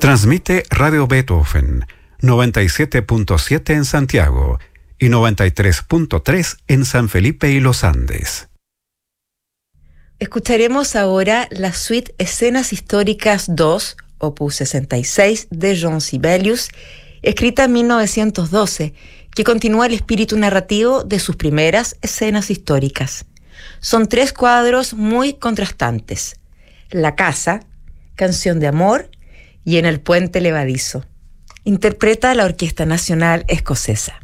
Transmite Radio Beethoven, 97.7 en Santiago y 93.3 en San Felipe y Los Andes. Escucharemos ahora la suite Escenas Históricas 2, opus 66, de Jean Sibelius, escrita en 1912, que continúa el espíritu narrativo de sus primeras escenas históricas. Son 3 cuadros muy contrastantes: La casa, Canción de amor y En el puente levadizo. Interpreta la Orquesta Nacional Escocesa.